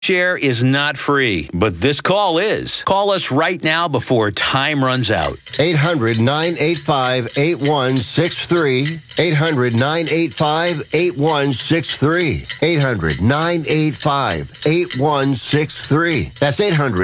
Share is not free, but this call is. Call us right now before time runs out. 800-985-8163. 800-985-8163. 800-985-8163. That's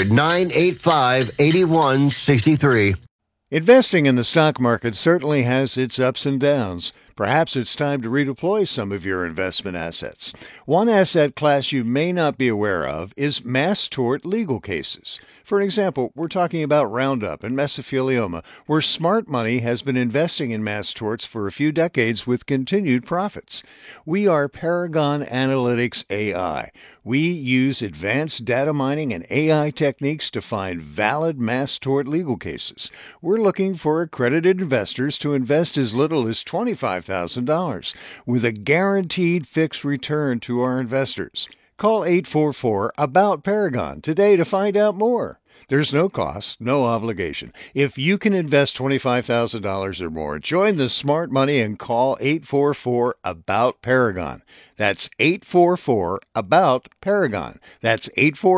800-985-8163. Investing in the stock market certainly has its ups and downs. Perhaps it's time to redeploy some of your investment assets. One asset class you may not be aware of is mass tort legal cases. For example, we're talking about Roundup and mesothelioma, where smart money has been investing in mass torts for a few decades with continued profits. We are Paragon Analytics AI. We use advanced data mining and AI techniques to find valid mass tort legal cases. We're looking for accredited investors to invest as little as $25,000 with a guaranteed fixed return to our investors. Call 844-ABOUT-PARAGON today to find out more. There's no cost, no obligation. If you can invest $25,000 or more, join the smart money and call 844-ABOUT-PARAGON. That's 844-ABOUT-PARAGON. That's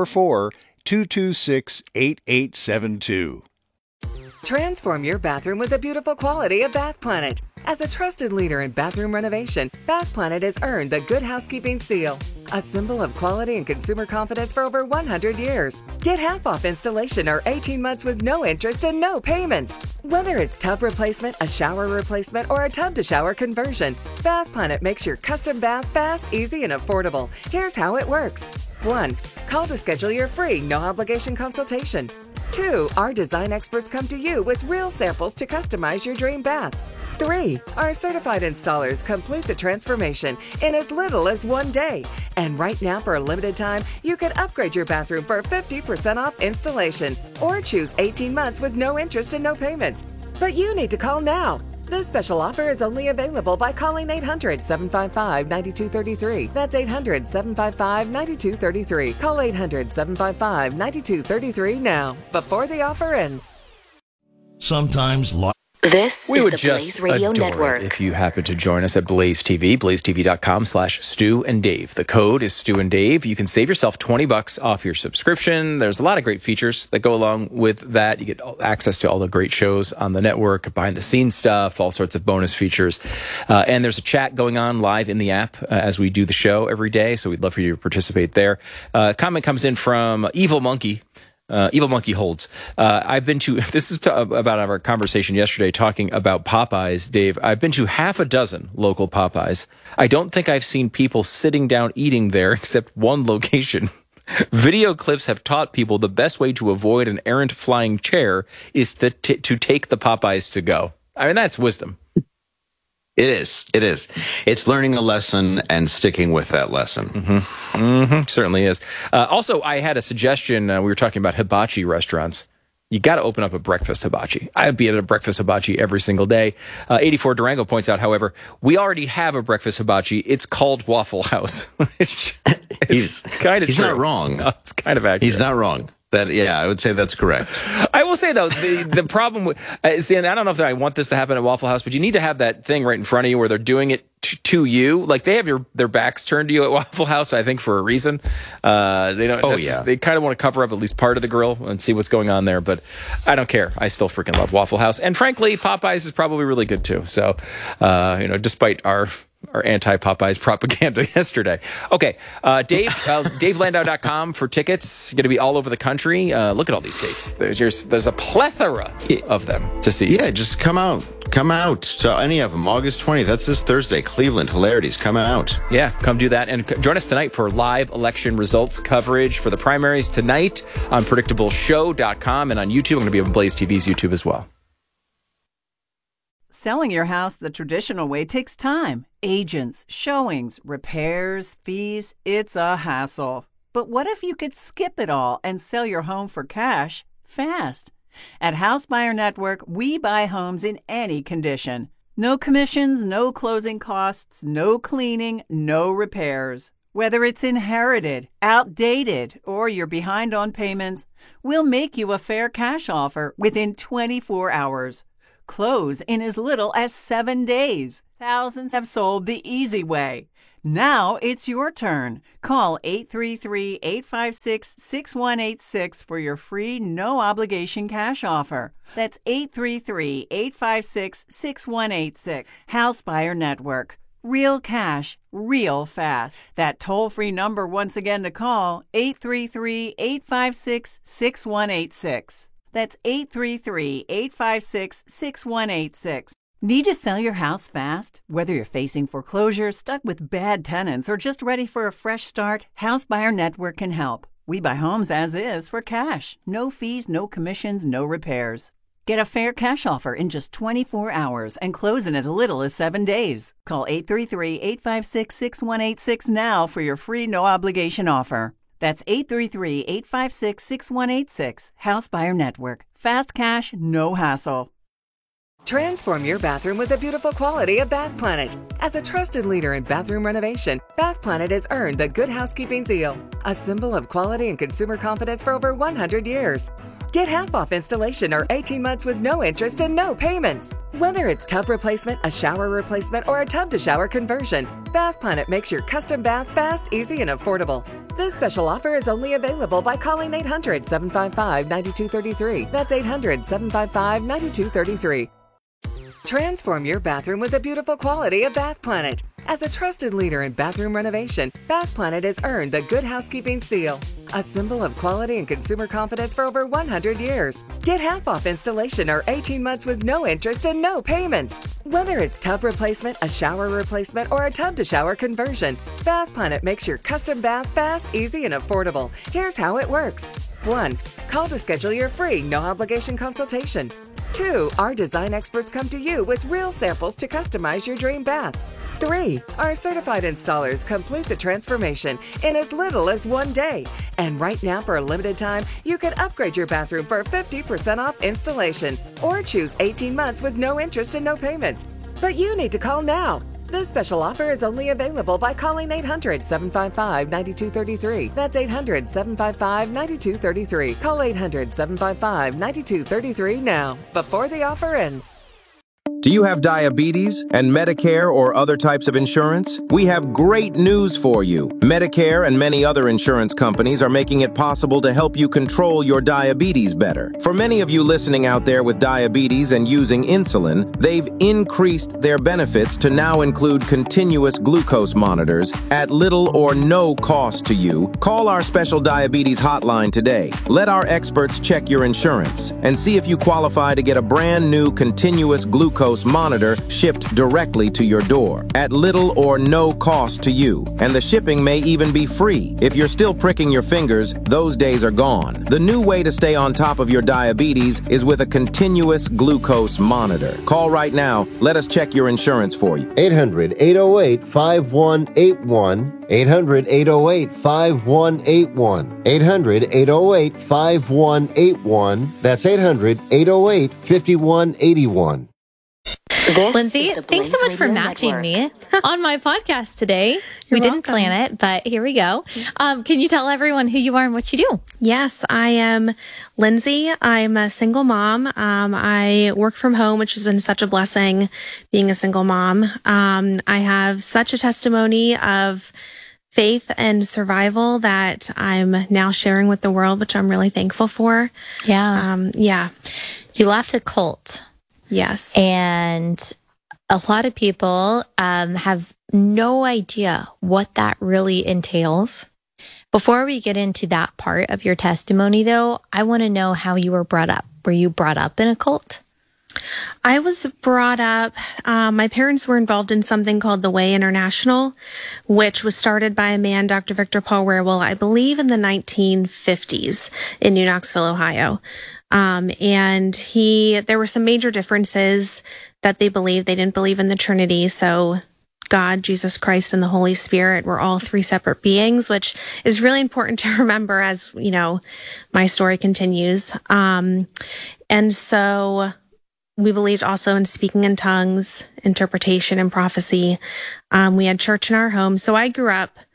844-226-8872. Transform your bathroom with the beautiful quality of Bath Planet. As a trusted leader in bathroom renovation, Bath Planet has earned the Good Housekeeping seal, a symbol of quality and consumer confidence for over 100 years. Get half off installation or 18 months with no interest and no payments. Whether it's tub replacement, a shower replacement, or a tub-to-shower conversion, Bath Planet makes your custom bath fast, easy, and affordable. Here's how it works. 1. Call to schedule your free, no-obligation consultation. 2. Our design experts come to you with real samples to customize your dream bath. 3. Our certified installers complete the transformation in as little as 1 day. And right now, for a limited time, you can upgrade your bathroom for 50% off installation or choose 18 months with no interest and no payments. But you need to call now. This special offer is only available by calling 800-755-9233. That's 800-755-9233. Call 800-755-9233 now, before the offer ends. Sometimes This we is would the just Blaze Radio adore Network. it if you happen to join us at Blaze TV, blazetv.com/Stu and Dave. The code is Stu and Dave. You can save yourself $20 off your subscription. There's a lot of great features that go along with that. You get access to all the great shows on the network, behind the scenes stuff, all sorts of bonus features. And there's a chat going on live in the app as we do the show every day. So we'd love for you to participate there. Comment comes in from Evil Monkey. Evil Monkey holds. I've been to, this is about our conversation yesterday talking about Popeyes, Dave. I've been to half a dozen local Popeyes. I don't think I've seen people sitting down eating there except one location. Video clips have taught people the best way to avoid an errant flying chair is to take the Popeyes to go. I mean, that's wisdom. It is. It is. It's learning a lesson and sticking with that lesson. Certainly is. Also, I had a suggestion. We were talking about hibachi restaurants. You got to open up a breakfast hibachi. I'd be at a breakfast hibachi every single day. 84 Durango points out, however, we already have a breakfast hibachi. It's called Waffle House. it's kind of He's true. not wrong. No, it's kind of accurate. He's not wrong. I would say that's correct. I will say, though, the problem with, see, and I don't know if I want this to happen at Waffle House, but you need to have that thing right in front of you where they're doing it to you. Like, they have their backs turned to you at Waffle House, I think, for a reason. They don't. They kind of want to cover up at least part of the grill and see what's going on there. But I don't care. I still freaking love Waffle House, and frankly, Popeyes is probably really good too. So, despite our anti-Popeyes propaganda yesterday. Okay, Dave, DaveLandau.com for tickets. You're going to be all over the country. Look at all these dates. There's a plethora of them to see. Yeah, just come out. Come out to any of them. August 20th. That's this Thursday. Cleveland. Hilarities. Come out. Yeah, come do that. And join us tonight for live election results coverage for the primaries tonight on PredictableShow.com and on YouTube. I'm going to be on Blaze TV's YouTube as well. Selling your house the traditional way takes time. Agents, showings, repairs, fees. It's a hassle. But what if you could skip it all and sell your home for cash fast? At House Buyer Network, we buy homes in any condition. No commissions, no closing costs, no cleaning, no repairs. Whether it's inherited, outdated, or you're behind on payments, we'll make you a fair cash offer within 24 hours. Close in as little as 7 days. Thousands have sold the easy way. Now it's your turn. Call 833-856-6186 for your free, no-obligation cash offer. That's 833-856-6186. House Buyer Network. Real cash, real fast. That toll-free number once again to call, 833-856-6186. That's 833-856-6186. Need to sell your house fast? Whether you're facing foreclosure, stuck with bad tenants, or just ready for a fresh start, House Buyer Network can help. We buy homes as is for cash. No fees, no commissions, no repairs. Get a fair cash offer in just 24 hours and close in as little as 7 days. Call 833-856-6186 now for your free no-obligation offer. That's 833-856-6186. House Buyer Network. Fast cash, no hassle. Transform your bathroom with the beautiful quality of Bath Planet. As a trusted leader in bathroom renovation, Bath Planet has earned the Good Housekeeping seal, a symbol of quality and consumer confidence for over 100 years. Get half off installation or 18 months with no interest and no payments. Whether it's tub replacement, a shower replacement, or a tub-to-shower conversion, Bath Planet makes your custom bath fast, easy, and affordable. This special offer is only available by calling 800-755-9233. That's 800-755-9233. Transform your bathroom with the beautiful quality of Bath Planet. As a trusted leader in bathroom renovation, Bath Planet has earned the Good Housekeeping seal, a symbol of quality and consumer confidence for over 100 years. Get half off installation or 18 months with no interest and no payments. Whether it's tub replacement, a shower replacement, or a tub-to-shower conversion, Bath Planet makes your custom bath fast, easy, and affordable. Here's how it works. 1. Call to schedule your free, no-obligation consultation. 2. Our design experts come to you with real samples to customize your dream bath. 3. Our certified installers complete the transformation in as little as 1 day. And right now, for a limited time, you can upgrade your bathroom for 50% off installation or choose 18 months with no interest and no payments. But you need to call now. This special offer is only available by calling 800-755-9233. That's 800-755-9233. Call 800-755-9233 now, before the offer ends. Do you have diabetes and Medicare or other types of insurance? We have great news for you. Medicare and many other insurance companies are making it possible to help you control your diabetes better. For many of you listening out there with diabetes and using insulin, they've increased their benefits to now include continuous glucose monitors at little or no cost to you. Call our special diabetes hotline today. Let our experts check your insurance and see if you qualify to get a brand new continuous glucose monitor shipped directly to your door at little or no cost to you. And the shipping may even be free. If you're still pricking your fingers, those days are gone. The new way to stay on top of your diabetes is with a continuous glucose monitor. Call right now. Let us check your insurance for you. 800-808-5181. 800-808-5181. 800-808-5181. That's 800-808-5181. Lindsay, thanks so much for matching me on my podcast today. We didn't plan it, but here we go. Can you tell everyone who you are and what you do? Yes, I am Lindsay. I'm a single mom. I work from home, which has been such a blessing being a single mom. I have such a testimony of faith and survival that I'm now sharing with the world, which I'm really thankful for. Yeah. You left a cult. Yes. And a lot of people have no idea what that really entails. Before we get into that part of your testimony, though, I want to know how you were brought up. Were you brought up in a cult? I was brought up, my parents were involved in something called the Way International, which was started by a man, Dr. Victor Paul Wierwille, I believe in the 1950s in New Knoxville, Ohio. And there were some major differences that they believed. They didn't believe in the Trinity. So God, Jesus Christ, and the Holy Spirit were all three separate beings, which is really important to remember as, my story continues. And so we believed also in speaking in tongues, interpretation, and prophecy. We had church in our home. So I grew up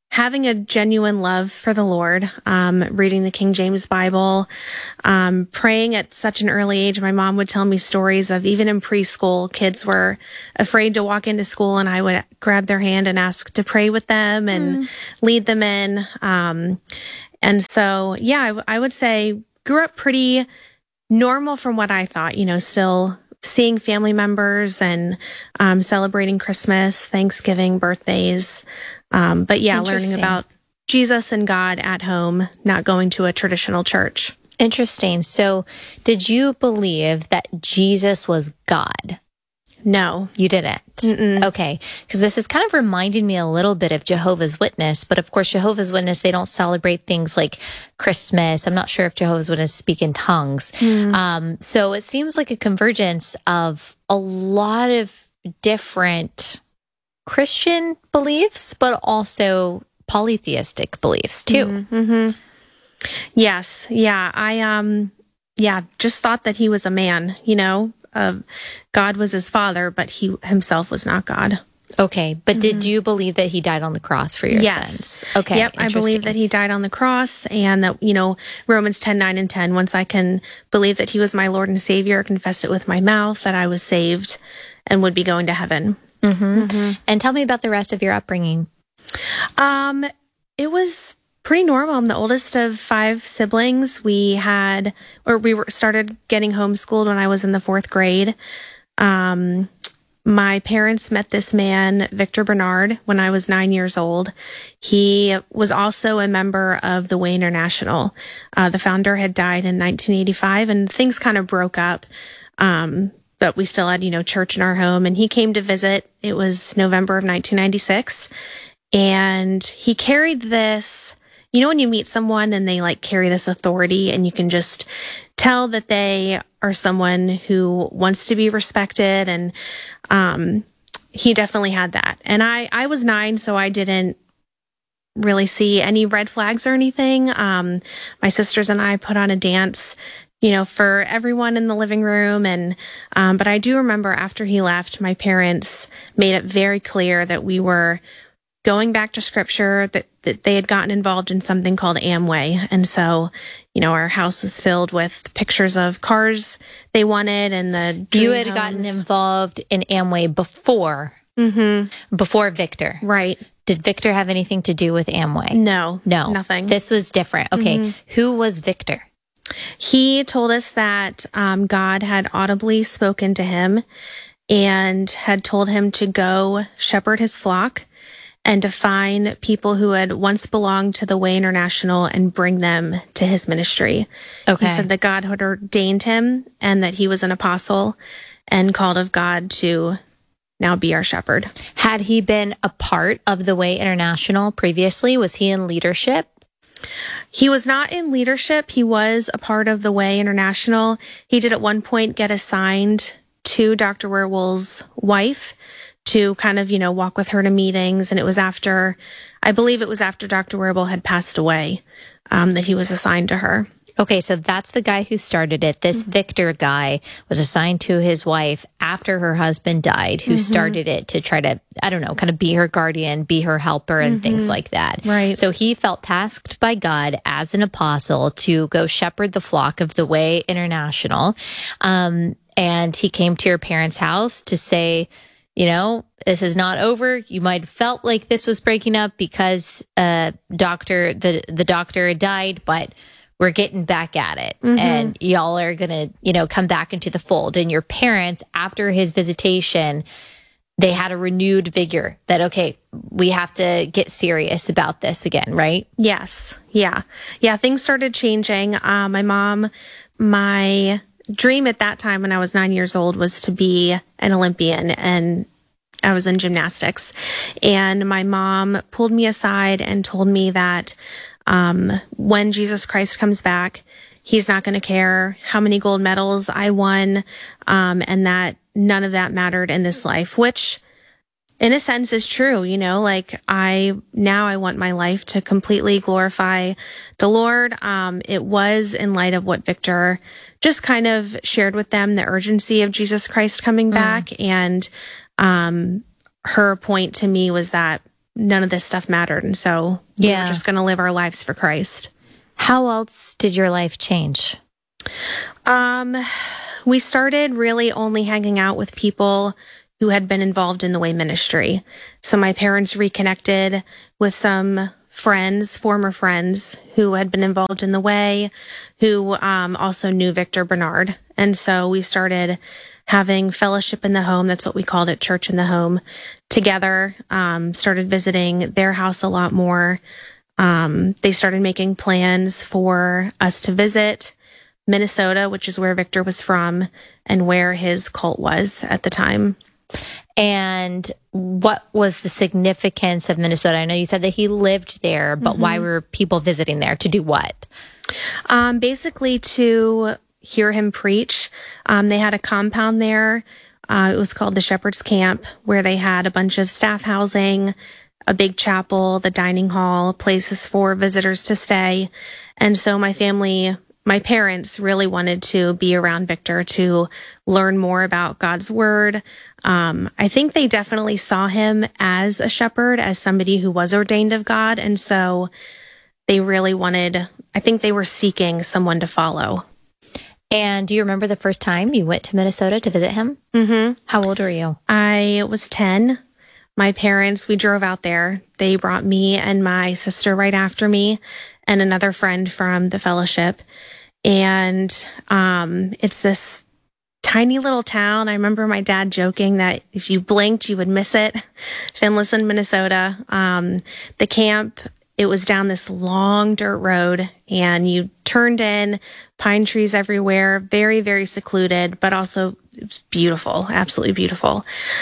having a genuine love for the Lord, reading the King James Bible, praying at such an early age. My mom would tell me stories of even in preschool, kids were afraid to walk into school, and I would grab their hand and ask to pray with them and lead them in. And so, yeah, I would say grew up pretty normal from what I thought, still seeing family members and celebrating Christmas, Thanksgiving, birthdays. But yeah, learning about Jesus and God at home, not going to a traditional church. Interesting. So did you believe that Jesus was God? No. You didn't? Mm-mm. Okay. Because this is kind of reminding me a little bit of Jehovah's Witness. But of course, Jehovah's Witness, they don't celebrate things like Christmas. I'm not sure if Jehovah's Witness speak in tongues. So it seems like a convergence of a lot of different Christian beliefs, but also polytheistic beliefs too. Mm-hmm. Yes. Yeah. I just thought that he was a man, God was his father, but he himself was not God. Okay. But did you believe that he died on the cross for your sins? Okay. Yep. I believe that he died on the cross, and that, Romans 10:9 and 10, once I can believe that he was my Lord and Savior, confess it with my mouth, that I was saved and would be going to heaven. And tell me about the rest of your upbringing. It was pretty normal. I'm the oldest of 5 siblings. We started getting homeschooled when I was in the 4th grade. My parents met this man, Victor Bernard, when I was 9 years old. He was also a member of the Way International. The founder had died in 1985, and things kind of broke up. But we still had, church in our home, and he came to visit. It was November of 1996. And he carried this, when you meet someone and they carry this authority, and you can just tell that they are someone who wants to be respected. And, he definitely had that. And I was 9, so I didn't really see any red flags or anything. My sisters and I put on a dance, for everyone in the living room. And, but I do remember after he left, my parents made it very clear that we were going back to scripture, that they had gotten involved in something called Amway. And so, our house was filled with pictures of cars they wanted and the dream You had homes. gotten involved in Amway before Victor. Right. Did Victor have anything to do with Amway? No, nothing. This was different. Okay. Who was Victor? He told us that God had audibly spoken to him and had told him to go shepherd his flock and to find people who had once belonged to the Way International and bring them to his ministry. Okay. He said that God had ordained him and that he was an apostle and called of God to now be our shepherd. Had he been a part of the Way International previously? Was he in leadership? He was not in leadership. He was a part of the Way International. He did at one point get assigned to Dr. Wierwille's wife to kind of, walk with her to meetings. And it was after Dr. Wierwille had passed away, that he was assigned to her. Okay, so that's the guy who started it. This Victor guy was assigned to his wife after her husband died, who started it to try to, kind of be her guardian, be her helper, and things like that. Right. So he felt tasked by God as an apostle to go shepherd the flock of the Way International. And he came to your parents' house to say, this is not over. You might have felt like this was breaking up because the doctor had died, but we're getting back at it. And y'all are going to, come back into the fold. And your parents, after his visitation, they had a renewed vigor that, okay, we have to get serious about this again, right? Yes. Yeah. Yeah. Things started changing. My dream at that time when I was 9 years old was to be an Olympian, and I was in gymnastics. And my mom pulled me aside and told me that when Jesus Christ comes back, he's not going to care how many gold medals I won, and that none of that mattered in this life, which in a sense is true. I want my life to completely glorify the Lord. It was in light of what Victor just kind of shared with them, the urgency of Jesus Christ coming back. And her point to me was that none of this stuff mattered. And so we were just going to live our lives for Christ. How else did your life change? We started really only hanging out with people who had been involved in the Way ministry. So my parents reconnected with some friends, former friends who had been involved in the Way, who also knew Victor Bernard. And so we started having fellowship in the home. That's what we called it, church in the home, together. Started visiting their house a lot more. They started making plans for us to visit Minnesota, which is where Victor was from and where his cult was at the time. And what was the significance of Minnesota? I know you said that he lived there, but why were people visiting there? To do what? Basically to hear him preach. They had a compound there. It was called the Shepherd's Camp, where they had a bunch of staff housing, a big chapel, the dining hall, places for visitors to stay. And so my parents really wanted to be around Victor to learn more about God's word. I think they definitely saw him as a shepherd, as somebody who was ordained of God. And so they really I think they were seeking someone to follow. And do you remember the first time you went to Minnesota to visit him? Mm-hmm. How old were you? I was 10. My parents, we drove out there. They brought me and my sister right after me and another friend from the fellowship. And it's this tiny little town. I remember my dad joking that if you blinked, you would miss it. Finlayson, Minnesota. The camp, it was down this long dirt road, and you turned in, pine trees everywhere, very, very secluded, but also it was beautiful, absolutely beautiful.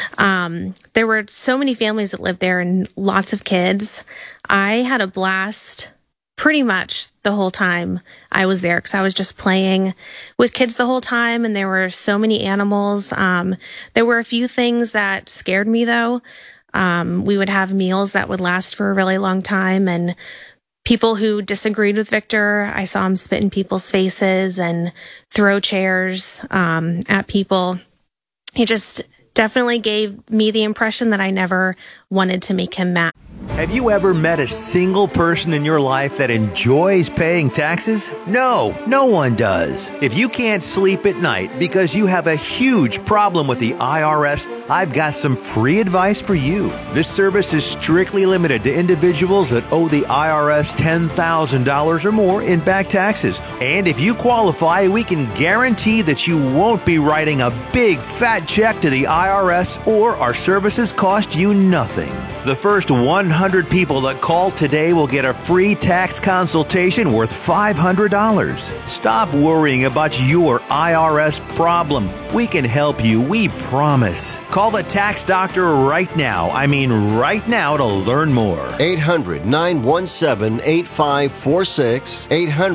There were so many families that lived there and lots of kids. I had a blast pretty much the whole time I was there, because I was just playing with kids the whole time, and there were so many animals. There were a few things that scared me, though. We would have meals that would last for a really long time, and people who disagreed with Victor, I saw him spit in people's faces and throw chairs at people. He just definitely gave me the impression that I never wanted to make him mad. Have you ever met a single person in your life that enjoys paying taxes? No, no one does. If you can't sleep at night because you have a huge problem with the IRS, I've got some free advice for you. This service is strictly limited to individuals that owe the IRS $10,000 or more in back taxes. And if you qualify, we can guarantee that you won't be writing a big fat check to the IRS, or our services cost you nothing. The first 100 people that call today will get a free tax consultation worth $500. Stop worrying about your IRS problem. We can help you, we promise. Call the tax doctor right now. I mean right now, to learn more. 800-917-8546.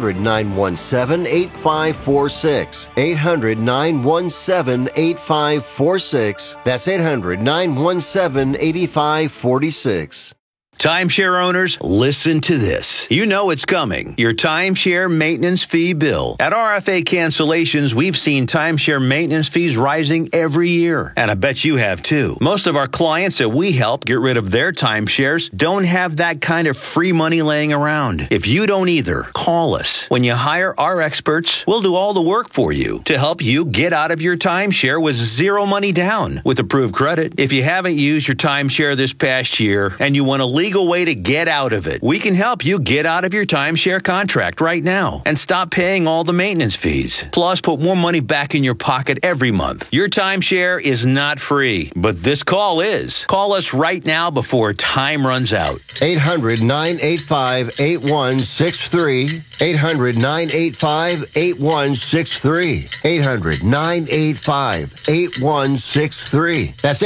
800-917-8546. 800-917-8546. That's 800-917-8546. Timeshare owners, listen to this. You know it's coming. Your timeshare maintenance fee bill. At RFA Cancellations, we've seen timeshare maintenance fees rising every year. And I bet you have too. Most of our clients that we help get rid of their timeshares don't have that kind of free money laying around. If you don't either, call us. When you hire our experts, we'll do all the work for you to help you get out of your timeshare with zero money down with approved credit. If you haven't used your timeshare this past year and you want to leave way to get out of it, we can help you get out of your timeshare contract right now and stop paying all the maintenance fees. Plus, put more money back in your pocket every month. Your timeshare is not free, but this call is. Call us right now before time runs out. 800-985-8163. 800-985-8163. 800-985-8163. That's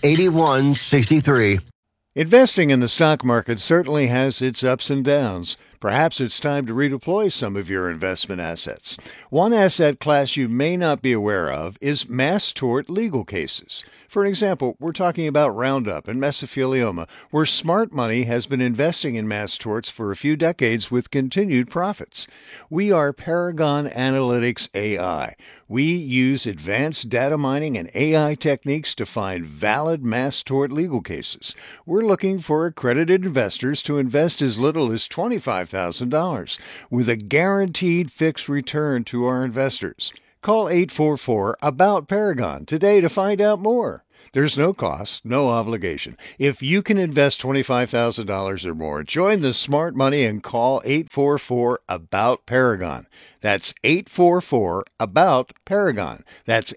800-985-8163. Investing in the stock market certainly has its ups and downs. Perhaps it's time to redeploy some of your investment assets. One asset class you may not be aware of is mass tort legal cases. For example, we're talking about Roundup and mesothelioma, where smart money has been investing in mass torts for a few decades with continued profits. We are Paragon Analytics AI. We use advanced data mining and AI techniques to find valid mass tort legal cases. We're looking for accredited investors to invest as little as $25,000 with a guaranteed fixed return to our investors. Call 844-ABOUT-PARAGON today to find out more. There's no cost, no obligation. If you can invest $25,000 or more, join the smart money and call 844-ABOUT-PARAGON. That's 844-ABOUT-PARAGON. That's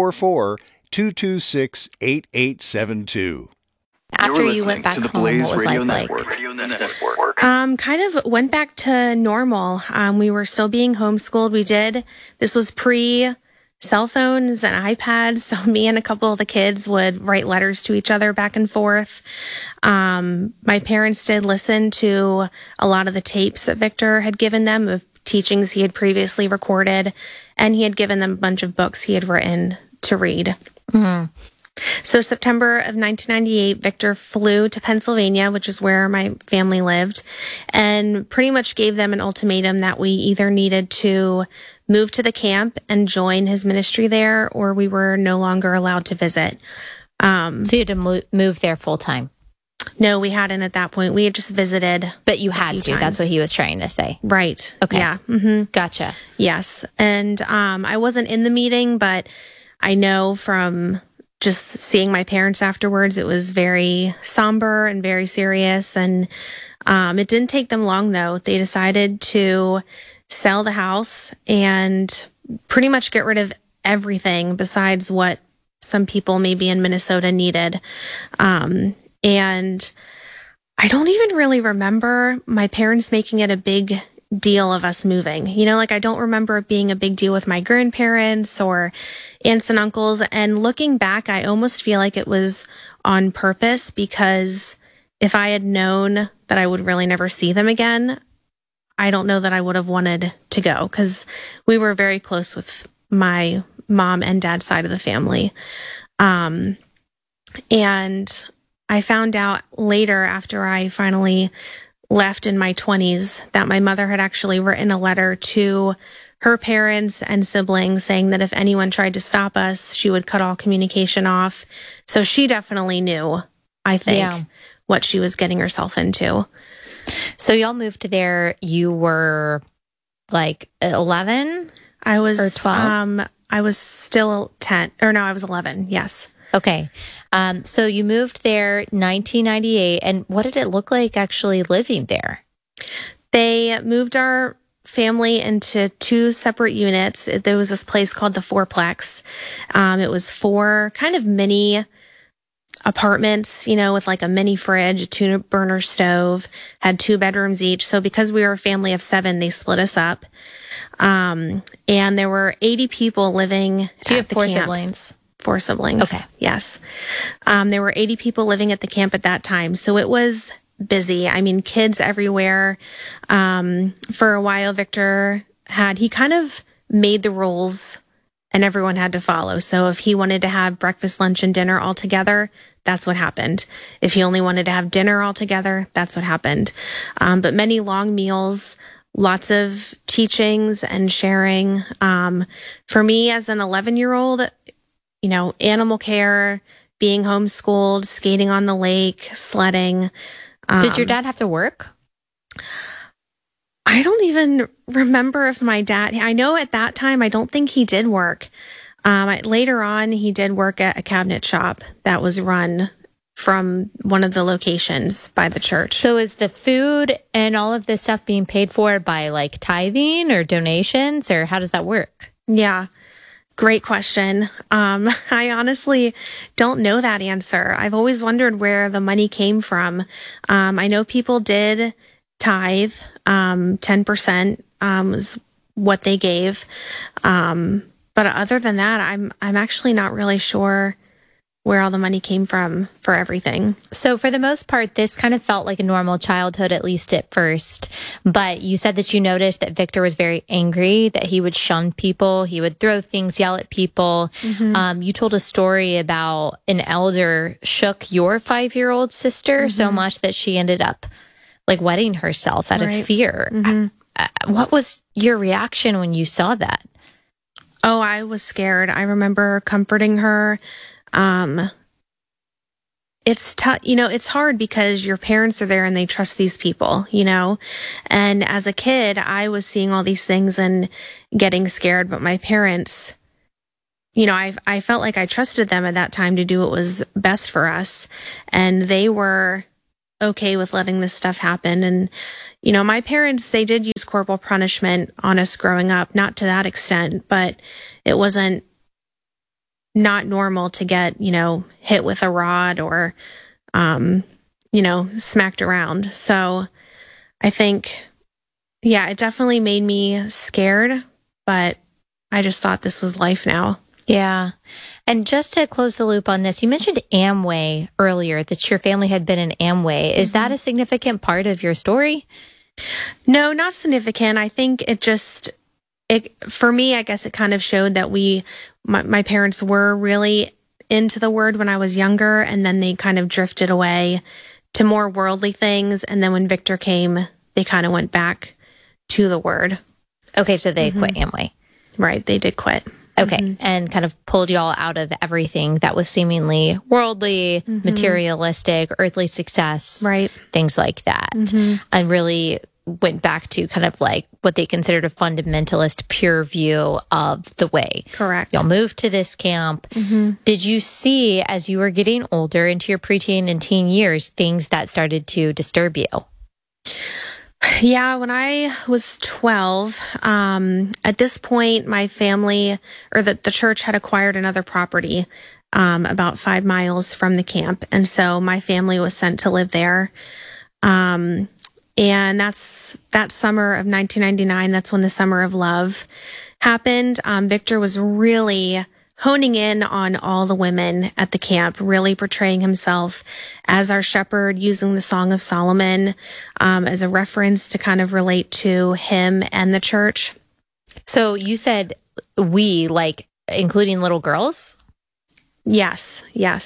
844-226-8872. After you went back to the home, Blaze what was Radio life Network. Kind of went back to normal. We were still being homeschooled. This was pre cell phones and iPads. So me and a couple of the kids would write letters to each other back and forth. My parents did listen to a lot of the tapes that Victor had given them of teachings he had previously recorded, and he had given them a bunch of books he had written to read. Mm-hmm. So September of 1998, Victor flew to Pennsylvania, which is where my family lived, and pretty much gave them an ultimatum that we either needed to move to the camp and join his ministry there, or we were no longer allowed to visit. So you had to move there full time? No, we hadn't at that point. We had just visited. But you had to. Times. That's what he was trying to say. Right. Okay. Yeah. Mm-hmm. Gotcha. Yes. And I wasn't in the meeting, but I know from just seeing my parents afterwards, it was very somber and very serious. And it didn't take them long, though. They decided to sell the house and pretty much get rid of everything besides what some people maybe in Minnesota needed. And I don't even really remember my parents making it a big deal of us moving. I don't remember it being a big deal with my grandparents or aunts and uncles. And looking back, I almost feel like it was on purpose, because if I had known that I would really never see them again, I don't know that I would have wanted to go, because we were very close with my mom and dad's side of the family. And I found out later, after I finally left in my 20s, that my mother had actually written a letter to her parents and siblings saying that if anyone tried to stop us, she would cut all communication off. So she definitely knew, I think, what she was getting herself into. So y'all moved there. You were like 11? I was, or 12? I was still 10, or no, I was 11. Yes. Okay. So you moved there 1998. And what did it look like actually living there? They moved our family into 2 separate units. There was this place called the Fourplex. It was 4 kind of mini apartments, with like a mini fridge, a 2-burner stove, had 2 bedrooms each. So because we were a family of 7, they split us up. And there were 80 people living So you have at the 4 camp. siblings? 4 siblings. Okay. Yes. There were 80 people living at the camp at that time. So it was busy. I mean, kids everywhere. For a while, Victor he kind of made the rules and everyone had to follow. So if he wanted to have breakfast, lunch, and dinner all together, that's what happened. If he only wanted to have dinner all together, that's what happened. But many long meals, lots of teachings and sharing. For me as an 11-year-old, animal care, being homeschooled, skating on the lake, sledding. Did your dad have to work? I don't even remember if my dad, I know at that time, I don't think he did work. Later on, he did work at a cabinet shop that was run from one of the locations by the church. So is the food and all of this stuff being paid for by like tithing or donations, or how does that work? Yeah. Great question. I honestly don't know that answer. I've always wondered where the money came from. I know people did tithe. 10% was what they gave. But other than that, I'm actually not really sure where all the money came from for everything. So for the most part, this kind of felt like a normal childhood, at least at first. But you said that you noticed that Victor was very angry, that he would shun people, he would throw things, yell at people. You told a story about an elder shook your 5-year-old sister so much that she ended up like wetting herself out of fear. What was your reaction when you saw that? Oh, I was scared. I remember comforting her. It's tough, it's hard because your parents are there and they trust these people, and as a kid, I was seeing all these things and getting scared, but my parents, I felt like I trusted them at that time to do what was best for us. And they were okay with letting this stuff happen. And, my parents, they did use corporal punishment on us growing up, not to that extent, but it wasn't not normal to get, hit with a rod or, smacked around. So I think, it definitely made me scared, but I just thought this was life now. Yeah. And just to close the loop on this, you mentioned Amway earlier, that your family had been in Amway. Is that a significant part of your story? No, not significant. I think for me, I guess it kind of showed that my parents were really into the word when I was younger, and then they kind of drifted away to more worldly things. And then when Victor came, they kind of went back to the word. Okay, so they quit Amway. Right, they did quit. Okay, and kind of pulled y'all out of everything that was seemingly worldly, materialistic, earthly success, right? Things like that, and really went back to kind of like what they considered a fundamentalist, pure view of the way. Correct. Y'all moved to this camp. Did you see, as you were getting older into your preteen and teen years, things that started to disturb you? Yeah, when I was 12, at this point, my family, or the church, had acquired another property about 5 miles from the camp. And so my family was sent to live there. And that summer of 1999, that's when the Summer of Love happened. Victor was really honing in on all the women at the camp, really portraying himself as our shepherd, using the Song of Solomon as a reference to kind of relate to him and the church. So you said we, like including little girls? Yes.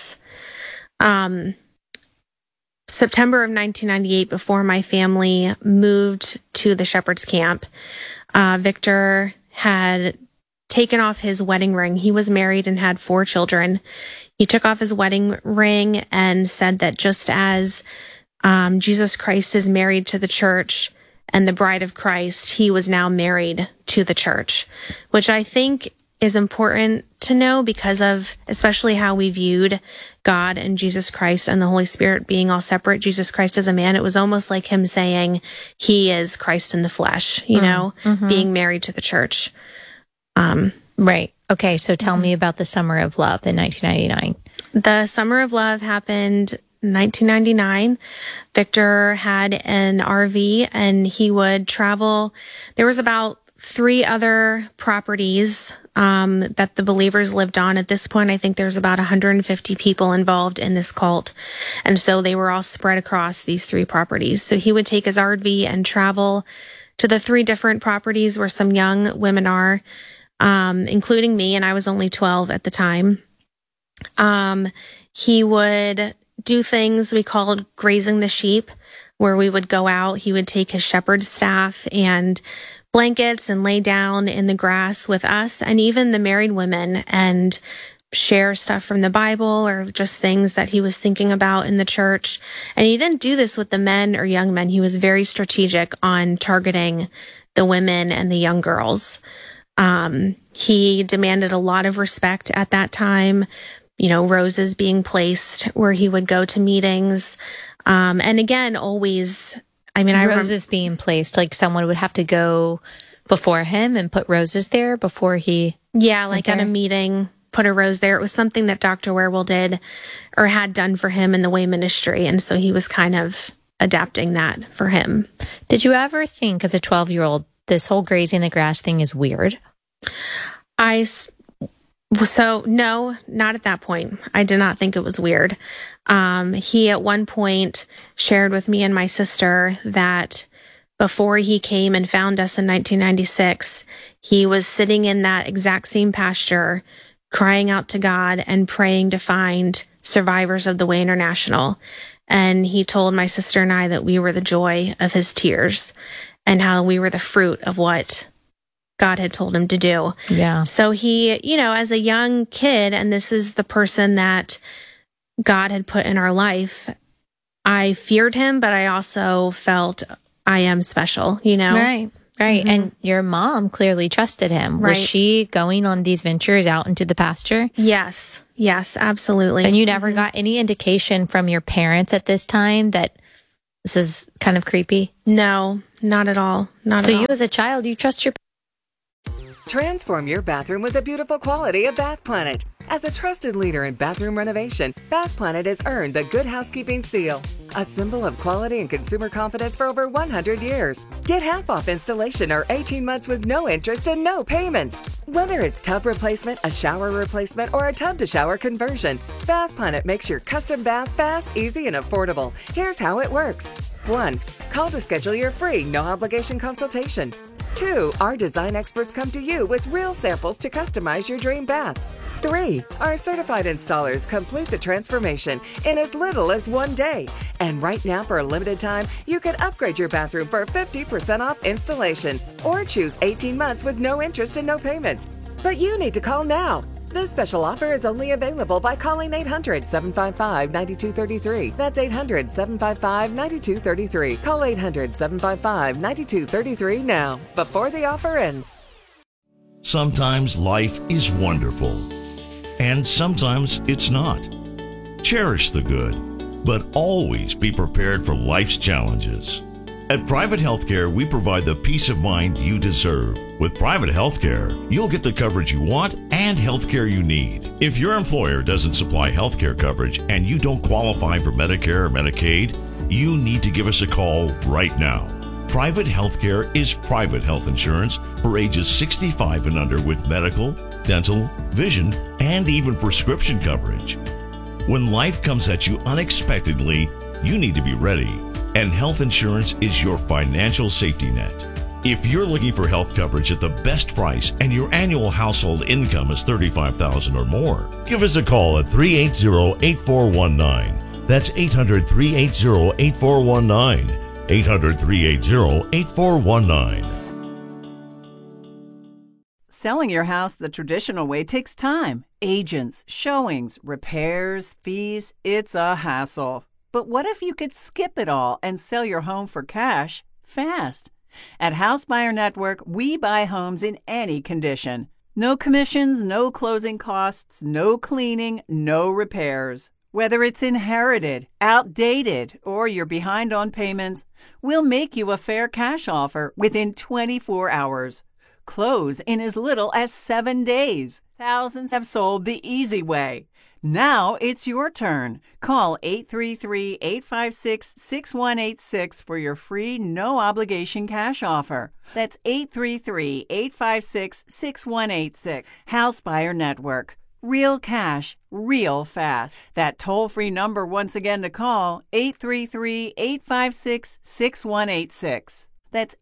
September of 1998, before my family moved to the shepherd's camp, Victor had taken off his wedding ring. He was married and had 4 children. He took off his wedding ring and said that just as Jesus Christ is married to the church and the bride of Christ, he was now married to the church, which I think is important to know because of especially how we viewed God and Jesus Christ and the Holy Spirit being all separate. Jesus Christ as a man, it was almost like him saying he is Christ in the flesh, being married to the church. Right. Okay. So tell me about the Summer of Love in 1999. The Summer of Love happened in 1999. Victor had an RV and he would travel. There was about 3 other properties that the believers lived on. At this point, I think there's about 150 people involved in this cult. And so they were all spread across these 3 properties. So he would take his RV and travel to the 3 different properties where some young women are, including me, and I was only 12 at the time. He would do things we called grazing the sheep, where we would go out. He would take his shepherd's staff and blankets and lay down in the grass with us and even the married women and share stuff from the Bible or just things that he was thinking about in the church. And he didn't do this with the men or young men. He was very strategic on targeting the women and the young girls. He demanded a lot of respect at that time, roses being placed where he would go to meetings. And again, always, roses being placed, like someone would have to go before him and put roses there before he... Yeah, like at a meeting, put a rose there. It was something that Dr. Wierwille did or had done for him in the Way Ministry. And so he was kind of adapting that for him. Did you ever think as a 12-year-old, this whole grazing the grass thing is weird? So no, not at that point. I did not think it was weird. He at one point shared with me and my sister that before he came and found us in 1996, he was sitting in that exact same pasture, crying out to God and praying to find survivors of the Way International. And he told my sister and I that we were the joy of his tears and how we were the fruit of what God had told him to do. Yeah. So he, as a young kid, and this is the person that God had put in our life, I feared him, but I also felt I am special, Right. Mm-hmm. And your mom clearly trusted him. Right. Was she going on these ventures out into the pasture? Yes, absolutely. And you never got any indication from your parents at this time that this is kind of creepy? No, not at all. So you as a child, you trust your Transform your bathroom with the beautiful quality of Bath Planet. As a trusted leader in bathroom renovation, Bath Planet has earned the Good Housekeeping seal, a symbol of quality and consumer confidence for over 100 years. Get half off installation or 18 months with no interest and no payments. Whether it's tub replacement, a shower replacement, or a tub-to-shower conversion, Bath Planet makes your custom bath fast, easy, and affordable. Here's how it works. 1. Call to schedule your free, no-obligation consultation. 2. Our design experts come to you with real samples to customize your dream bath. 3. Our certified installers complete the transformation in as little as 1 day. And right now, for a limited time, you can upgrade your bathroom for 50% off installation or choose 18 months with no interest and no payments. But you need to call now. This special offer is only available by calling 800-755-9233. That's 800-755-9233. Call 800-755-9233 now, before the offer ends. Sometimes life is wonderful, and sometimes it's not. Cherish the good, but always be prepared for life's challenges. At Private Healthcare, we provide the peace of mind you deserve. With private healthcare, you'll get the coverage you want and healthcare you need. If your employer doesn't supply healthcare coverage and you don't qualify for Medicare or Medicaid, you need to give us a call right now. Private healthcare is private health insurance for ages 65 and under with medical, dental, vision, and even prescription coverage. When life comes at you unexpectedly, you need to be ready, and health insurance is your financial safety net. If you're looking for health coverage at the best price and your annual household income is $35,000 or more, give us a call at 380-8419. That's 800-380-8419. 800-380-8419. Selling your house the traditional way takes time. Agents, showings, repairs, fees, it's a hassle. But what if you could skip it all and sell your home for cash fast? At House Buyer Network, we buy homes in any condition. No commissions, no closing costs, no cleaning, no repairs. Whether it's inherited, outdated, or you're behind on payments, we'll make you a fair cash offer within 24 hours. Close in as little as 7 days. Thousands have sold the easy way. Now it's your turn. Call 833-856-6186 for your free, no-obligation cash offer. That's 833-856-6186. House Buyer Network. Real cash, real fast. That toll-free number once again to call, 833-856-6186. That's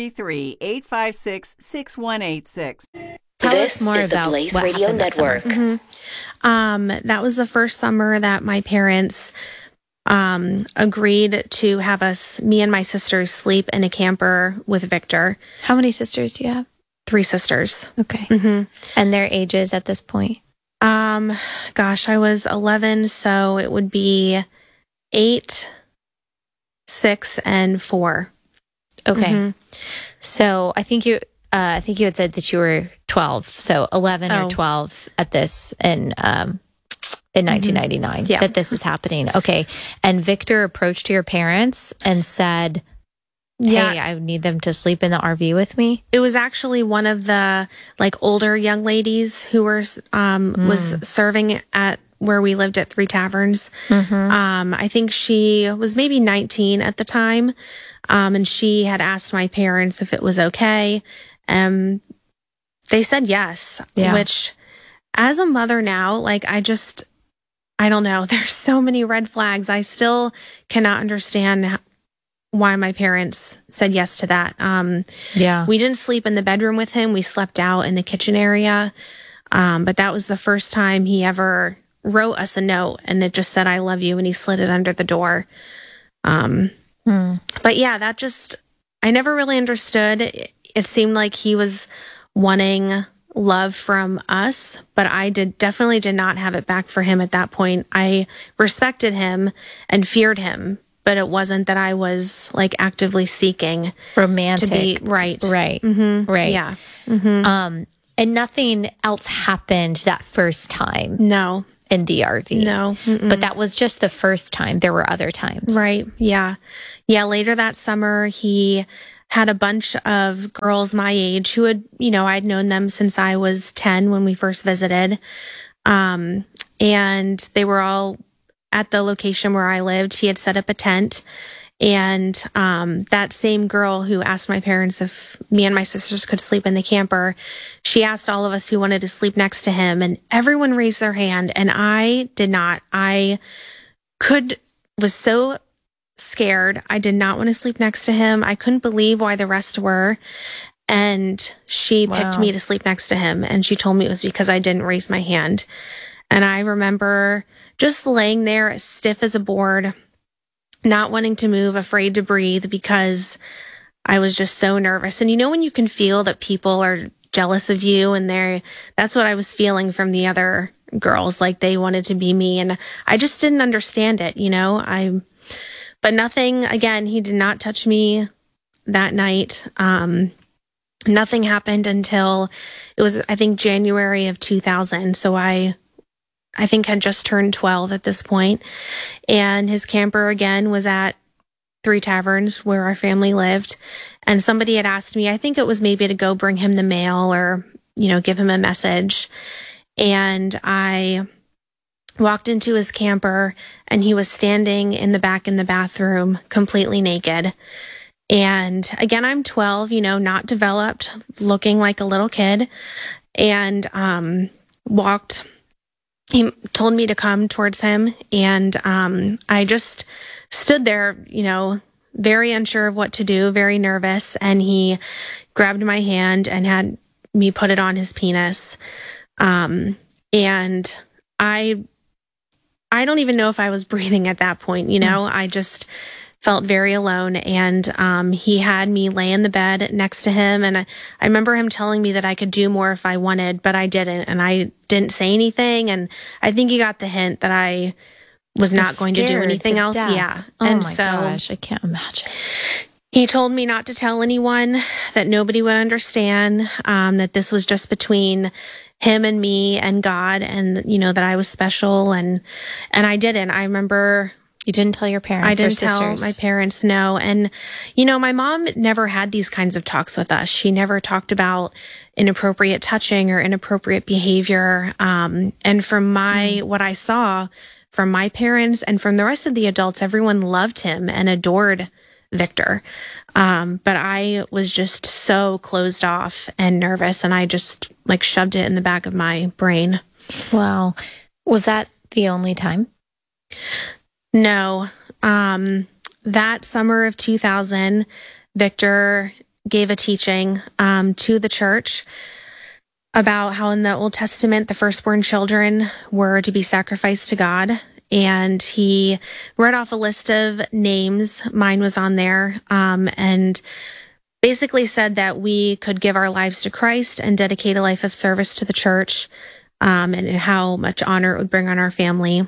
833-856-6186. Tell us more is about the Blaze what Radio happened that Network. summer. That was the first summer that my parents agreed to have me and my sisters, sleep in a camper with Victor. How many sisters do you have? 3 sisters. Okay. Mm-hmm. And their ages at this point? I was 11, so it would be 8, 6, and 4. Okay. Mm-hmm. So I think you had said that you were 12, so 11 or 12 at this in 1999 that this was happening. Okay. And Victor approached your parents and said, hey, I need them to sleep in the RV with me. It was actually one of the older young ladies who was serving at where we lived at 3 Taverns. Mm-hmm. I think she was maybe 19 at the time. And she had asked my parents if it was okay. They said yes, which as a mother now, like I don't know. There's so many red flags. I still cannot understand why my parents said yes to that. We didn't sleep in the bedroom with him. We slept out in the kitchen area. But that was the first time he ever wrote us a note, and it just said, "I love you," and he slid it under the door. But yeah, I never really understood. It seemed like he was wanting love from us, but I definitely did not have it back for him at that point. I respected him and feared him, but it wasn't that I was like actively seeking romantic. To be right. Mm-hmm. Right. Yeah. Mm-hmm. And nothing else happened that first time. No. In the RV. No. But that was just the first time. There were other times. Right. Yeah. Yeah. Later that summer, he had a bunch of girls my age who had, I'd known them since I was 10 when we first visited. And they were all at the location where I lived. He had set up a tent. And that same girl who asked my parents if me and my sisters could sleep in the camper, she asked all of us who wanted to sleep next to him, and everyone raised their hand, and I did not. I was so scared. I did not want to sleep next to him. I couldn't believe why the rest were. And she picked me to sleep next to him, and she told me it was because I didn't raise my hand. And I remember just laying there as stiff as a board, not wanting to move, afraid to breathe because I was just so nervous. And when you can feel that people are jealous of you, and that's what I was feeling from the other girls, like they wanted to be me. And I just didn't understand it, but nothing, again, he did not touch me that night. Nothing happened until it was, I think, January of 2000. So I think had just turned 12 at this point. And his camper, again, was at Three Taverns where our family lived. And somebody had asked me, I think it was maybe to go bring him the mail or, give him a message. And I walked into his camper, and he was standing in the back in the bathroom, completely naked. And again, I'm 12, not developed, looking like a little kid, and he told me to come towards him, and I just stood there, very unsure of what to do, very nervous, and he grabbed my hand and had me put it on his penis. And I don't even know if I was breathing at that point, I just felt very alone. And he had me lay in the bed next to him. And I remember him telling me that I could do more if I wanted, but I didn't. And I didn't say anything. And I think he got the hint that I was not going to do anything else. Death. Yeah. Oh and my gosh, I can't imagine. He told me not to tell anyone, that nobody would understand, that this was just between him and me and God, and, that I was special. And I didn't. I remember... You didn't tell your parents? I didn't or tell sisters? my parents, no. And, my mom never had these kinds of talks with us. She never talked about inappropriate touching or inappropriate behavior. And from what I saw from my parents and from the rest of the adults, everyone loved him and adored Victor. But I was just so closed off and nervous, and I just shoved it in the back of my brain. Wow. Was that the only time? No. That summer of 2000, Victor gave a teaching to the church about how in the Old Testament, the firstborn children were to be sacrificed to God. And he read off a list of names. Mine was on there. And basically said that we could give our lives to Christ and dedicate a life of service to the church, and how much honor it would bring on our family.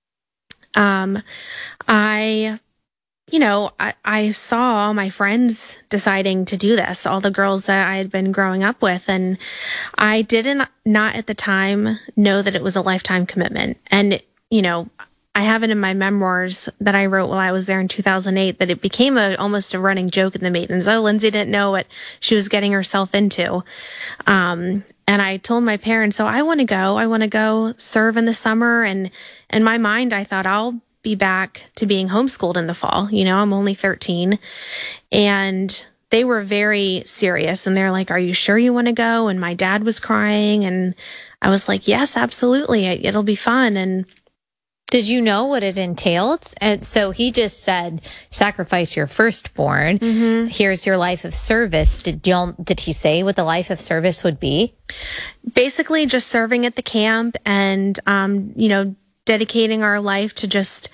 I saw my friends deciding to do this, all the girls that I had been growing up with, and I not at the time know that it was a lifetime commitment. And, I have it in my memoirs that I wrote while I was there in 2008 that it became almost a running joke in the maintenance. Oh, Lindsay didn't know what she was getting herself into. And I told my parents, I want to go serve in the summer. And in my mind, I thought I'll be back to being homeschooled in the fall. I'm only 13. And they were very serious, and they're like, "Are you sure you want to go?" And my dad was crying, and I was like, "Yes, absolutely. It'll be fun." And did you know what it entailed? And so he just said, sacrifice your firstborn. Mm-hmm. Here's your life of service. Did he say what the life of service would be? Basically just serving at the camp and, dedicating our life to just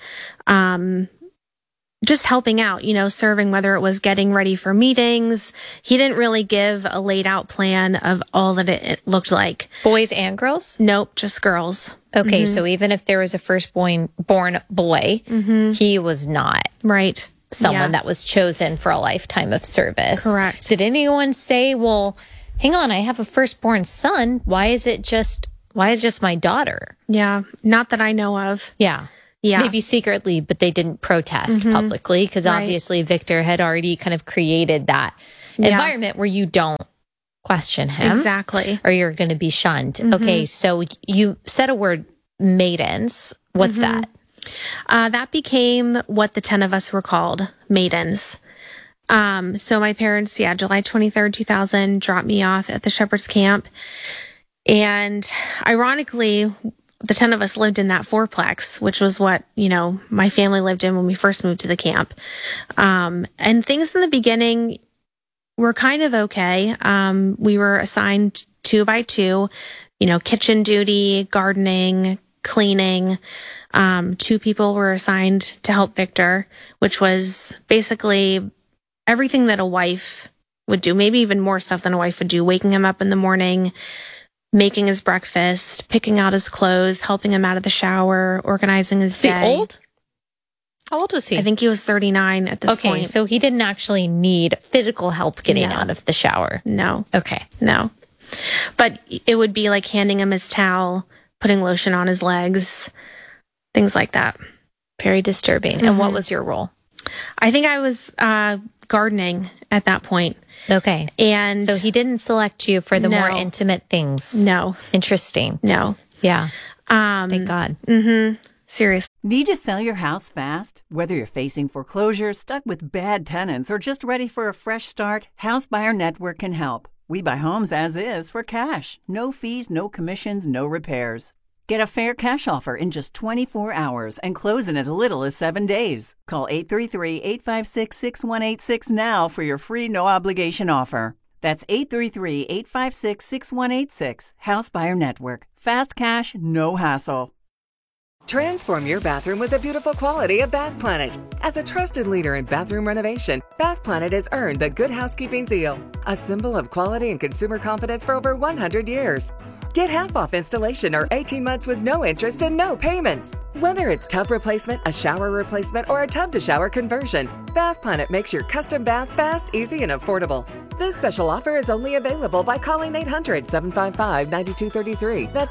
helping out, serving, whether it was getting ready for meetings. He didn't really give a laid out plan of all that it looked like. Boys and girls? Nope, just girls. Okay, Mm-hmm. so even if there was a firstborn boy, Mm-hmm. he was not right someone that was chosen for a lifetime of service. Correct. Did anyone say, well, hang on, I have a firstborn son. Why is just my daughter? Yeah, not that I know of. Yeah. Yeah. Maybe secretly, but they didn't protest Mm-hmm. publicly because Right. obviously Victor had already kind of created that environment where you don't question him. Exactly. Or you're going to be shunned. Mm-hmm. Okay, so you said a word, maidens. What's Mm-hmm. that? That became what the 10 of us were called, maidens. So my parents, July 23rd, 2000, dropped me off at the Shepherd's Camp. And ironically, the 10 of us lived in that fourplex, which was what, my family lived in when we first moved to the camp. And things in the beginning were kind of okay. We were assigned 2 by 2, kitchen duty, gardening, cleaning. 2 people were assigned to help Victor, which was basically everything that a wife would do, maybe even more stuff than a wife would do, waking him up in the morning, making his breakfast, picking out his clothes, helping him out of the shower, organizing his day. Old? How old was he? I think he was 39 at this point. Okay, so he didn't actually need physical help getting out of the shower. No. Okay. No. But it would be like handing him his towel, putting lotion on his legs, things like that. Very disturbing. Mm-hmm. And what was your role? I think I was gardening at that point. Okay. And so he didn't select you for the more intimate things. No. Interesting. No. Yeah. Thank God. Mm-hmm. Seriously. Need to sell your house fast? Whether you're facing foreclosure, stuck with bad tenants, or just ready for a fresh start, House Buyer Network can help. We buy homes as is for cash. No fees, no commissions, no repairs. Get a fair cash offer in just 24 hours and close in as little as 7 days. Call 833-856-6186 now for your free no-obligation offer. That's 833-856-6186. House Buyer Network. Fast cash, no hassle. Transform your bathroom with the beautiful quality of Bath Planet. As a trusted leader in bathroom renovation, Bath Planet has earned the Good Housekeeping seal, a symbol of quality and consumer confidence for over 100 years. Get half off installation or 18 months with no interest and no payments. Whether it's tub replacement, a shower replacement, or a tub-to-shower conversion, Bath Planet makes your custom bath fast, easy, and affordable. This special offer is only available by calling 800-755-9233. That's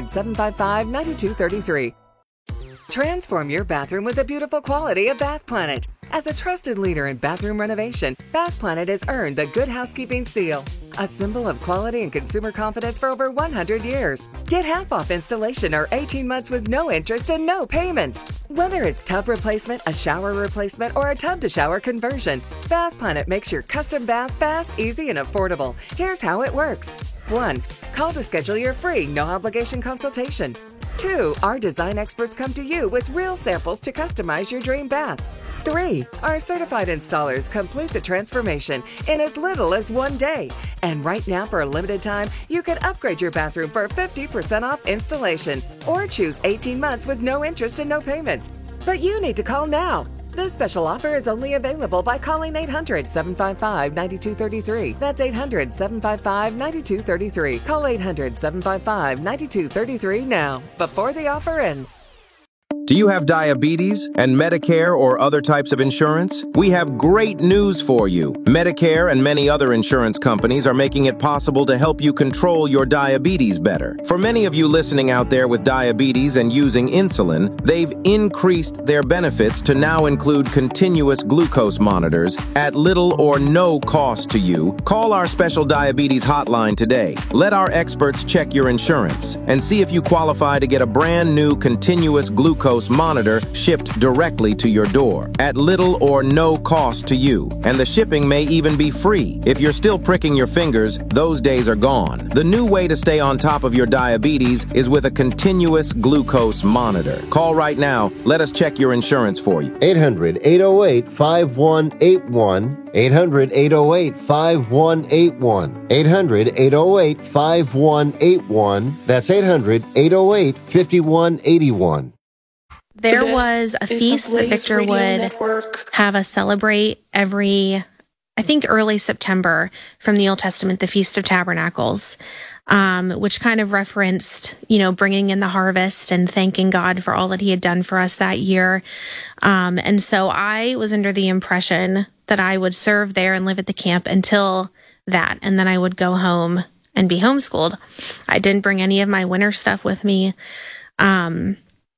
800-755-9233. Transform your bathroom with the beautiful quality of Bath Planet. As a trusted leader in bathroom renovation, Bath Planet has earned the Good Housekeeping seal, a symbol of quality and consumer confidence for over 100 years. Get half off installation or 18 months with no interest and no payments. Whether it's tub replacement, a shower replacement, or a tub-to-shower conversion, Bath Planet makes your custom bath fast, easy, and affordable. Here's how it works. 1. Call to schedule your free, no-obligation consultation. 2. Our design experts come to you with real samples to customize your dream bath. 3. Our certified installers complete the transformation in as little as 1 day. And right now, for a limited time, you can upgrade your bathroom for 50% off installation or choose 18 months with no interest and no payments. But you need to call now. This special offer is only available by calling 800-755-9233. That's 800-755-9233. Call 800-755-9233 now, before the offer ends. Do you have diabetes and Medicare or other types of insurance? We have great news for you. Medicare and many other insurance companies are making it possible to help you control your diabetes better. For many of you listening out there with diabetes and using insulin, they've increased their benefits to now include continuous glucose monitors at little or no cost to you. Call our special diabetes hotline today. Let our experts check your insurance and see if you qualify to get a brand new continuous glucose glucose monitor shipped directly to your door at little or no cost to you. And the shipping may even be free. If you're still pricking your fingers, those days are gone. The new way to stay on top of your diabetes is with a continuous glucose monitor. Call right now. Let us check your insurance for you. 800-808-5181. 800-808-5181. 800-808-5181. That's 800-808-5181. There was a feast that Victor would have us celebrate every, I think, early September from the Old Testament, the Feast of Tabernacles, which kind of referenced, bringing in the harvest and thanking God for all that he had done for us that year. And so I was under the impression that I would serve there and live at the camp until that, and then I would go home and be homeschooled. I didn't bring any of my winter stuff with me. And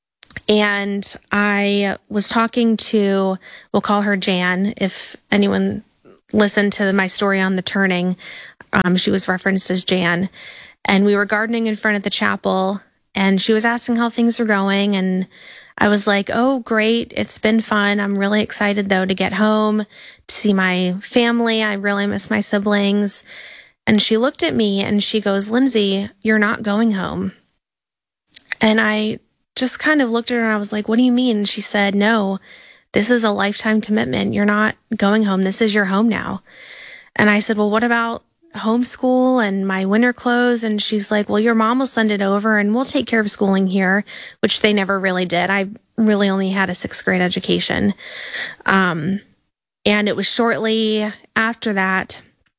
I was talking to, we'll call her Jan, if anyone listened to my story on the turning, she was referenced as Jan. And we were gardening in front of the chapel, and she was asking how things were going. And I was like, oh, great. It's been fun. I'm really excited, though, to get home, to see my family. I really miss my siblings. And she looked at me and she goes, Lindsay, you're not going home. And I just kind of looked at her and I was like, what do you mean? And she said, no, this is a lifetime commitment. You're not going home. This is your home now. And I said, well, what about homeschool and my winter clothes? And she's like, well, your mom will send it over and we'll take care of schooling here, which they never really did. I really only had a 6th grade education. And it was shortly after that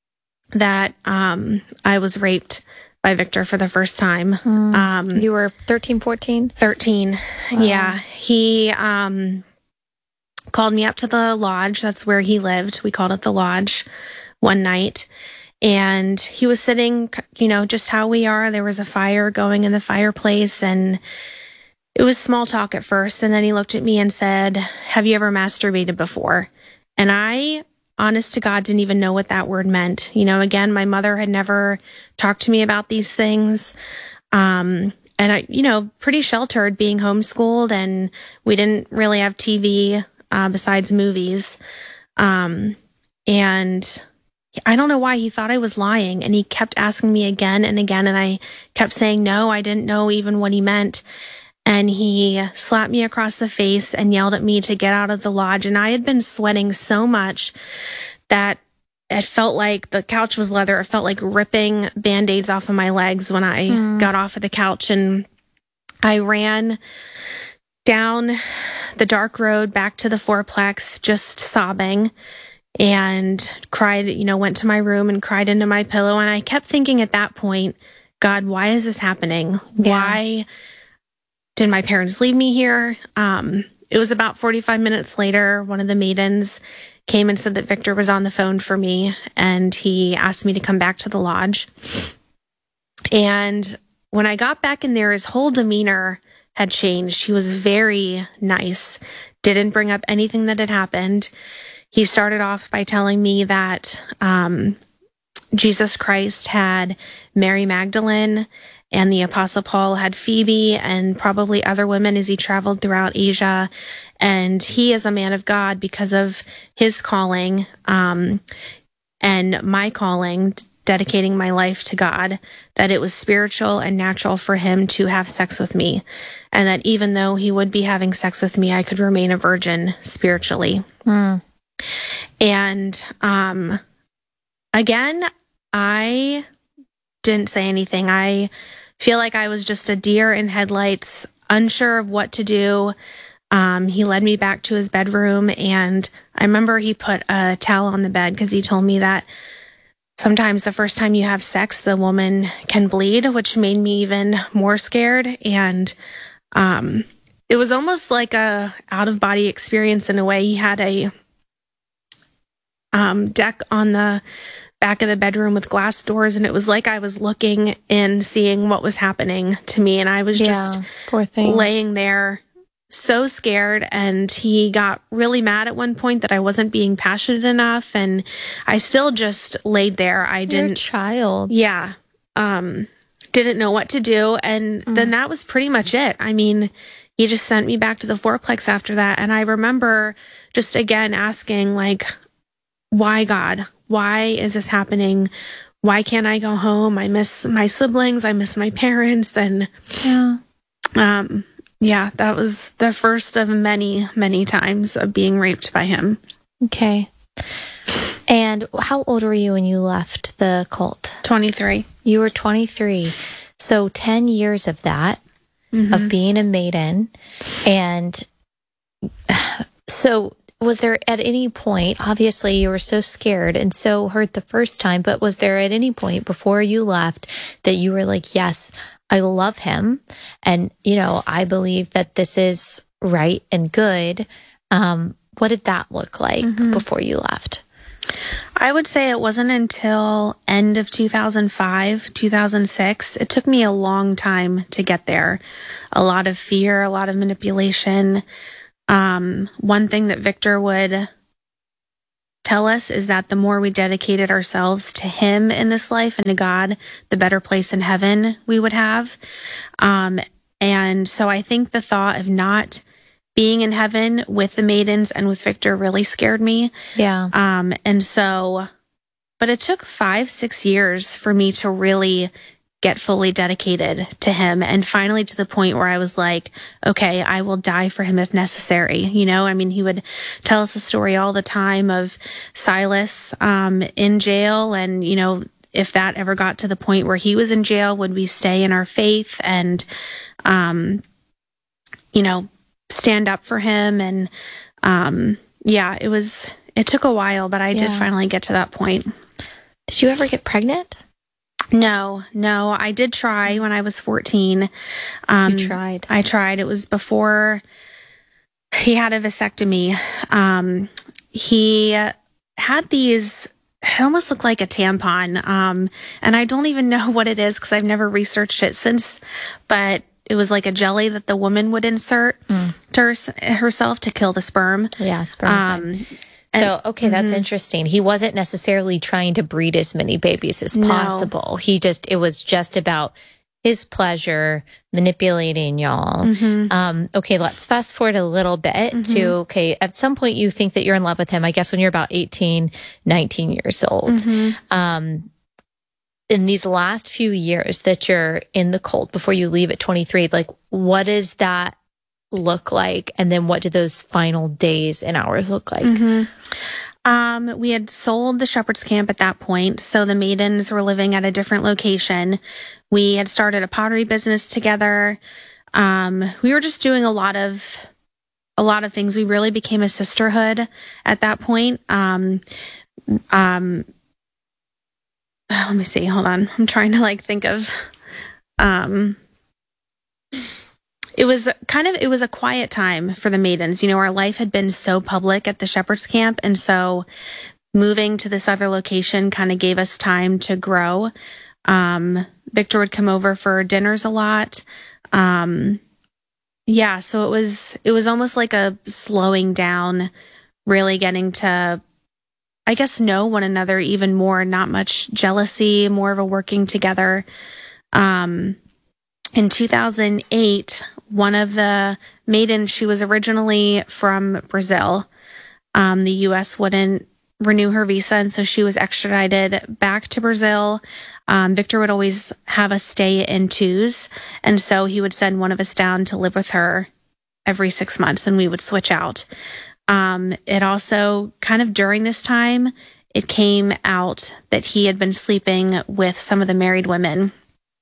I was raped by Victor for the first time. You were 13, 14? 13. Wow. Yeah. He called me up to the lodge. That's where he lived. We called it the lodge one night. And he was sitting, just how we are. There was a fire going in the fireplace, and it was small talk at first. And then he looked at me and said, have you ever masturbated before? And I, honest to God, didn't even know what that word meant. Again, my mother had never talked to me about these things. And I, pretty sheltered being homeschooled, and we didn't really have TV besides movies. And I don't know why he thought I was lying, and he kept asking me again and again, and I kept saying no, I didn't know even what he meant. And he slapped me across the face and yelled at me to get out of the lodge. And I had been sweating so much that it felt like the couch was leather. It felt like ripping Band-Aids off of my legs when I got off of the couch. And I ran down the dark road back to the fourplex, just sobbing, and cried, went to my room and cried into my pillow. And I kept thinking at that point, God, why is this happening? Yeah. Why did my parents leave me here? It was about 45 minutes later, one of the maidens came and said that Victor was on the phone for me, and he asked me to come back to the lodge. And when I got back in there, his whole demeanor had changed. He was very nice, didn't bring up anything that had happened. He started off by telling me that Jesus Christ had Mary Magdalene, and the Apostle Paul had Phoebe, and probably other women as he traveled throughout Asia. And he is a man of God because of his calling and my calling, dedicating my life to God, that it was spiritual and natural for him to have sex with me. And that even though he would be having sex with me, I could remain a virgin spiritually. And again, I didn't say anything. I feel like I was just a deer in headlights, unsure of what to do. He led me back to his bedroom, and I remember he put a towel on the bed because he told me that sometimes the first time you have sex, the woman can bleed, which made me even more scared. And it was almost like a out-of-body experience in a way. He had a deck on the back of the bedroom with glass doors, and it was like I was looking in, seeing what was happening to me, and I was just poor thing, laying there so scared. And he got really mad at one point that I wasn't being passionate enough, and I still just laid there. You're a child. Yeah. Didn't know what to do. And then that was pretty much it. I mean, he just sent me back to the fourplex after that. And I remember just again asking, like, why, God? Why is this happening? Why can't I go home? I miss my siblings. I miss my parents. And that was the first of many, many times of being raped by him. Okay. And how old were you when you left the cult? 23. You were 23. So 10 years of that, of being a maiden. And so was there at any point, obviously you were so scared and so hurt the first time, but was there at any point before you left that you were like, yes, I love him, and, I believe that this is right and good. What did that look like before you left? I would say it wasn't until end of 2005, 2006. It took me a long time to get there. A lot of fear, a lot of manipulation. One thing that Victor would tell us is that the more we dedicated ourselves to him in this life and to God, the better place in heaven we would have. And so I think the thought of not being in heaven with the maidens and with Victor really scared me. Yeah. But it took 5-6 years for me to really get fully dedicated to him, and finally to the point where I was like, okay, I will die for him if necessary. He would tell us a story all the time of Silas in jail, and if that ever got to the point where he was in jail, would we stay in our faith and stand up for him? And it took a while, but I did finally get to that point. Did you ever get pregnant? No, I did try when I was 14. You tried? I tried. It was before he had a vasectomy. He had these, it almost looked like a tampon. And I don't even know what it is because I've never researched it since, but it was like a jelly that the woman would insert to herself to kill the sperm. Yeah, sperm. So, okay, that's interesting. He wasn't necessarily trying to breed as many babies as possible. It was just about his pleasure, manipulating y'all. Okay, let's fast forward a little bit to, at some point you think that you're in love with him, I guess when you're about 18, 19 years old. In these last few years that you're in the cult before you leave at 23, like, what does that look like? And then what do those final days and hours look like? We had sold the shepherd's camp at that point, so the maidens were living at a different location. We had started a pottery business together. We were just doing a lot of things. We really became a sisterhood at that point. Let me see, hold on. I'm trying to think of it was a quiet time for the maidens. Our life had been so public at the shepherd's camp. And so moving to this other location kind of gave us time to grow. Victor would come over for dinners a lot. So it was almost like a slowing down, really getting to, I guess, know one another even more, not much jealousy, more of a working together. In 2008, one of the maidens, she was originally from Brazil. The U.S. wouldn't renew her visa, and so she was extradited back to Brazil. Victor would always have us stay in twos, and so he would send one of us down to live with her every 6 months, and we would switch out. It also, kind of during this time, it came out that he had been sleeping with some of the married women.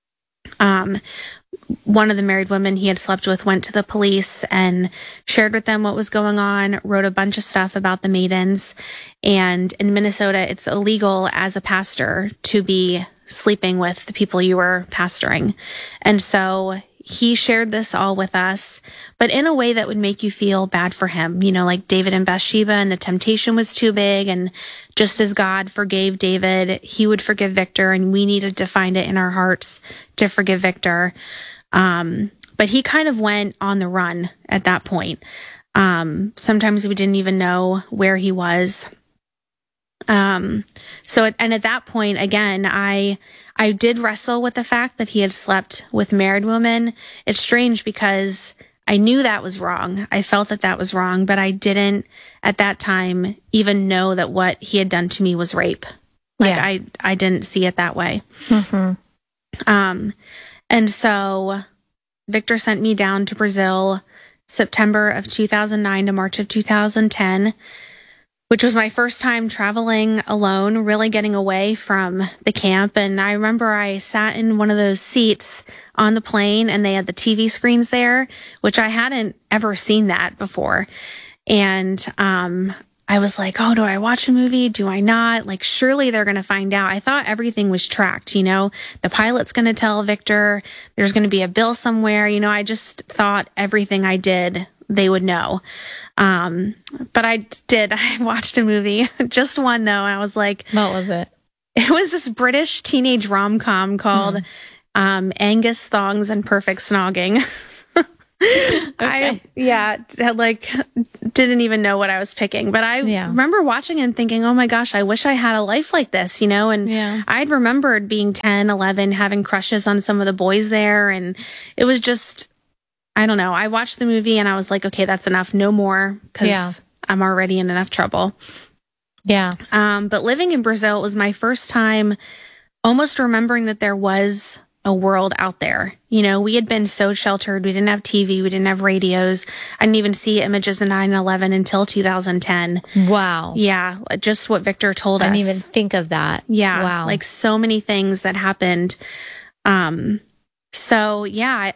One of the married women he had slept with went to the police and shared with them what was going on, wrote a bunch of stuff about the maidens. And in Minnesota, it's illegal as a pastor to be sleeping with the people you were pastoring. And so he shared this all with us, but in a way that would make you feel bad for him, like David and Bathsheba, and the temptation was too big. And just as God forgave David, he would forgive Victor, and we needed to find it in our hearts to forgive Victor. But he kind of went on the run at that point. Sometimes we didn't even know where he was. And at that point, again, I did wrestle with the fact that he had slept with married women. It's strange because I knew that was wrong. I felt that was wrong, but I didn't at that time even know that what he had done to me was rape. Like I didn't see it that way. And so Victor sent me down to Brazil September of 2009 to March of 2010, which was my first time traveling alone, really getting away from the camp. And I remember I sat in one of those seats on the plane and they had the TV screens there, which I hadn't ever seen that before. And I was like, oh, do I watch a movie? Do I not? Like, surely they're going to find out. I thought everything was tracked, you know, the pilot's going to tell Victor, there's going to be a bill somewhere. You know, I just thought everything I did, they would know. But I did. I watched a movie, just one though. And I was like, what was it? It was this British teenage rom-com called Angus Thongs and Perfect Snogging. Okay. I didn't even know what I was picking, but I remember watching it and thinking, oh my gosh, I wish I had a life like this, you know? And I'd remembered being 10, 11, having crushes on some of the boys there. And it was just, I don't know. I watched the movie and I was like, okay, that's enough. No more, because I'm already in enough trouble. Yeah. But living in Brazil, it was my first time almost remembering that there was a world out there. You know, we had been so sheltered. We didn't have TV. We didn't have radios. I didn't even see images of 9/11 until 2010. Wow. Yeah. Just what Victor told us. I didn't even think of that. Yeah. Wow. Like so many things that happened. So yeah,